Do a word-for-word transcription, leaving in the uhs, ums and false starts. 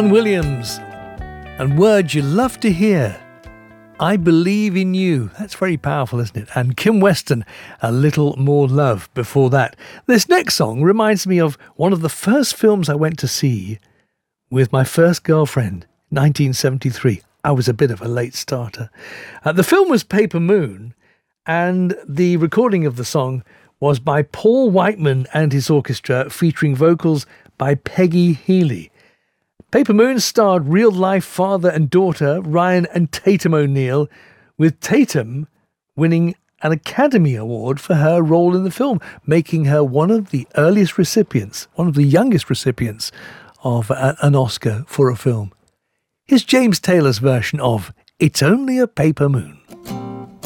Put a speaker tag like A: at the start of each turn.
A: John Williams, and words you love to hear. I Believe in You. That's very powerful, isn't it? And Kim Weston, A Little More Love before that. This next song reminds me of one of the first films I went to see with my first girlfriend, nineteen seventy-three. I was a bit of a late starter. Uh, the film was Paper Moon, and the recording of the song was by Paul Whiteman and his orchestra, featuring vocals by Peggy Healy. Paper Moon starred real-life father and daughter Ryan and Tatum O'Neal, with Tatum winning an Academy Award for her role in the film, making her one of the earliest recipients, one of the youngest recipients of a, an Oscar for a film. Here's James Taylor's version of It's Only a Paper Moon.